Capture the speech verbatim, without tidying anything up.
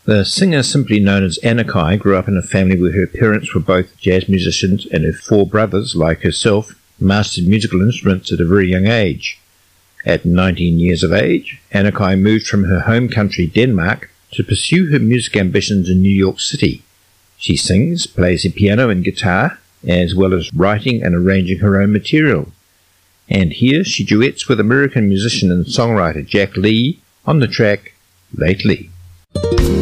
The singer, simply known as Anakai, grew up in a family where her parents were both jazz musicians and her four brothers, like herself, mastered musical instruments at a very young age. At nineteen years of age, Anakai moved from her home country, Denmark, to pursue her music ambitions in New York City. She sings, plays the piano and guitar, as well as writing and arranging her own material. And here she duets with American musician and songwriter Jack Lee on the track Lately.